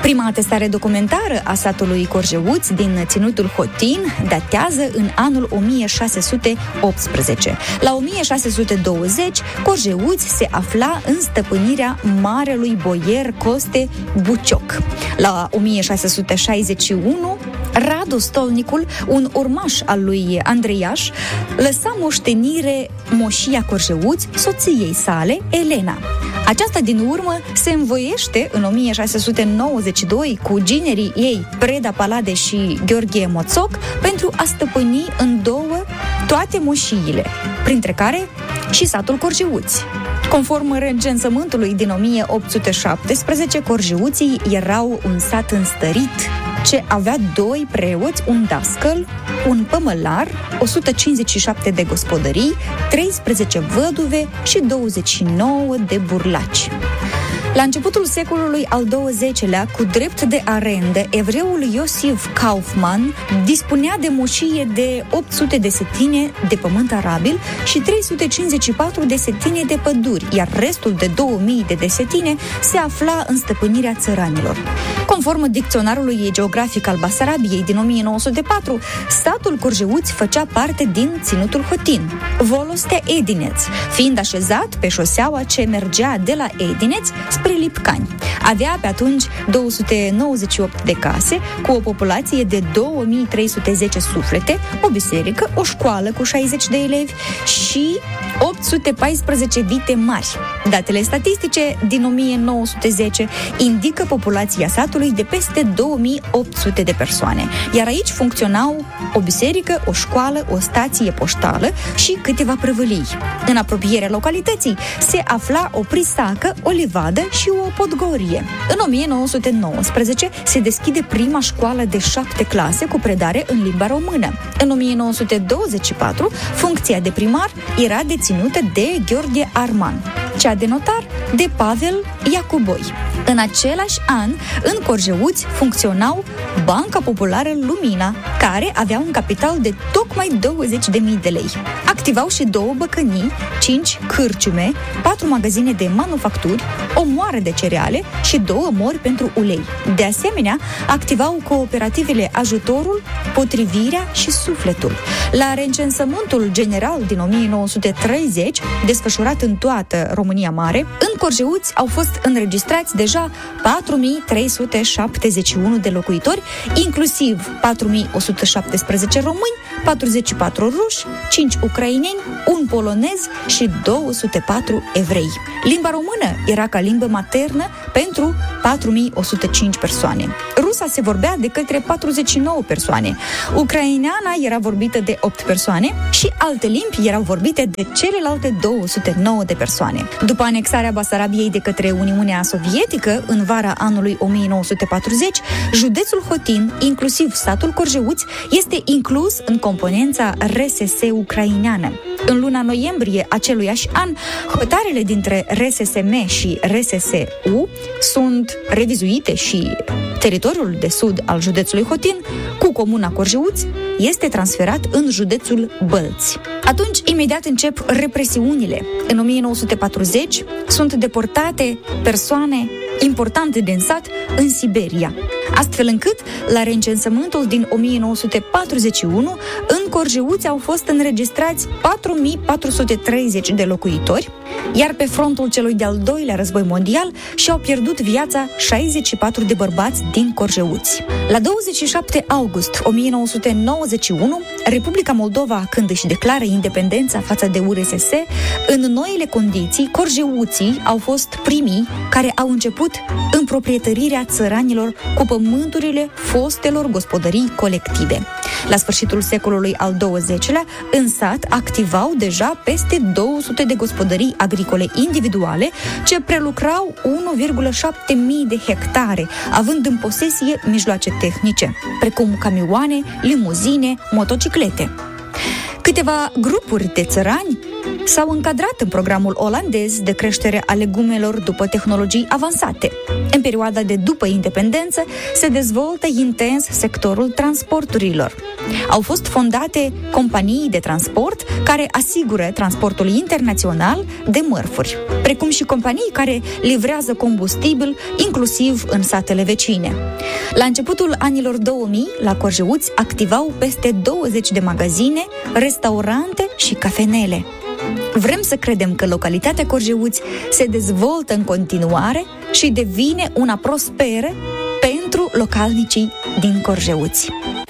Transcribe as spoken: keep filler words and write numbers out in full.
Prima atestare documentară a satului Corjeuți din ținutul Hotin datează în anul o mie șase sute optsprezece. La o mie șase sute douăzeci, Corjeuți se afla în stăpânirea marelui boier Coste Bucioc. La o mie șase sute șaizeci și unu, Radu Stolnicul, un urmaș al lui Andreiaș, lăsa moștenire moșia Corjeuți soției sale, Elena. Aceasta din urmă se învoiește în o mie șase sute nouăzeci și doi cu ginerii ei Preda Palade și Gheorghe Moțoc pentru a stăpâni în două toate moșiile, printre care și satul Corjeuți. Conform recensământului din o mie opt sute șaptesprezece, Corjeuții erau un sat înstărit ce avea doi preoți, un dascăl, un pămălar, o sută cincizeci și șapte de gospodării, treisprezece văduve și douăzeci și nouă de burlaci. La începutul secolului al douăzecelea, cu drept de arendă, evreul Iosif Kaufman dispunea de moșie de opt sute de setine de pământ arabil și trei sute cincizeci și patru de setine de păduri, iar restul de două mii de desetine se afla în stăpânirea țăranilor. Conform dicționarului geografic al Basarabiei din o mie nouă sute patru, satul Corjeuți făcea parte din ținutul Hotin, Volostea Edineț, fiind așezat pe șoseaua ce mergea de la Edineț spre Lipcani. Avea pe atunci două sute nouăzeci și opt de case, cu o populație de două mii trei sute zece suflete, o biserică, o școală cu șaizeci de elevi și opt sute paisprezece vite mari. Datele statistice din o mie nouă sute zece indică populația satului de peste două mii opt sute de persoane, iar aici funcționau o biserică, o școală, o stație poștală și câteva prăvălii. În apropierea localității se afla o prisacă, o livadă și o podgorie. În o mie nouă sute nouăsprezece se deschide prima școală de șapte clase cu predare în limba română. În o mie nouă sute douăzeci și patru, funcția de primar era deținută de Gheorghe Arman, cea de notar de Pavel Iacuboi. În același an, în Corjeuți funcționau Banca Populară Lumina, care avea un capital de tocmai douăzeci de mii de lei. Activau și două băcănii, cinci cârciume, patru magazine de manufacturi, o moară de cereale și două mori pentru ulei. De asemenea, activau cooperativele Ajutorul, Potrivirea și Sufletul. La recensământul general din o mie nouă sute treizeci, desfășurat în toată România Mare, în Corjeuți au fost înregistrați deja patru mii trei sute șaptezeci și unu de locuitori, inclusiv patru mii o sută șaptesprezece români, patruzeci și patru ruși, cinci ucraineni, un polonez și două sute patru evrei. Limba română era ca limbă maternă pentru patru mii o sută cinci persoane. Rusa se vorbea de către patruzeci și nouă persoane. Ucraineana era vorbită de opt persoane și alte limbi erau vorbite de celelalte două sute nouă de persoane. După anexarea Basarabiei de către Uniunea Sovietică în vara anului o mie nouă sute patruzeci, județul Hotin, inclusiv satul Corjeuți, este inclus în componența R S S ucraineană. În luna noiembrie aceluiași an, hotarele dintre R S S M și R S S U sunt revizuite și teritoriul de sud al județului Hotin, cu comuna Corjeuți, este transferat în județul Bălți. Atunci, imediat încep represiunile. În o mie nouă sute patruzeci sunt deportate persoane importante din sat în Siberia, astfel încât, la recensământul din o mie nouă sute patruzeci și unu, în Corjeuți au fost înregistrați patru mii patru sute treizeci de locuitori, iar pe frontul celui de-al doilea război mondial și-au pierdut viața șaizeci și patru de bărbați din Corjeuți. La douăzeci și șapte august o mie nouă sute nouăzeci și unu, Republica Moldova, când își declară independența față de U R S S, în noile condiții, Corjeuții au fost primii care au început împroprietărirea țăranilor cu pământurile fostelor gospodării colective. La sfârșitul secolului al douăzecilea, în sat activau deja peste două sute de gospodării agricole individuale ce prelucrau unu virgulă șapte mii de hectare, având în posesie mijloace tehnice, precum camioane, limuzine, motociclete. Câteva grupuri de țărani s-au încadrat în programul olandez de creștere a legumelor după tehnologii avansate. În perioada de după independență se dezvoltă intens sectorul transporturilor. Au fost fondate companii de transport care asigură transportul internațional de mărfuri, precum și companii care livrează combustibil, inclusiv în satele vecine. La începutul anilor două mii, la Corjeuți activau peste douăzeci de magazine, restaurante și cafenele. Vrem să credem că localitatea Corjeuți se dezvoltă în continuare și devine una prosperă pentru localnicii din Corjeuți.